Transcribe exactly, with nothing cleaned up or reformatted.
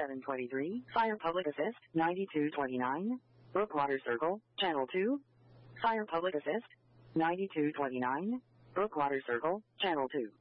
seven twenty-three. Fire Public Assist, ninety-two twenty-nine. Brookwater Circle, Channel two. Fire Public Assist, ninety-two twenty-nine. Brookwater Circle, Channel two.